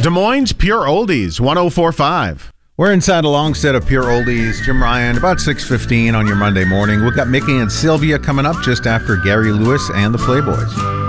Des Moines Pure Oldies, 104.5. We're inside a long set of Pure Oldies. Jim Ryan, about 6:15 on your Monday morning. We've got Mickey and Sylvia coming up just after Gary Lewis and the Playboys.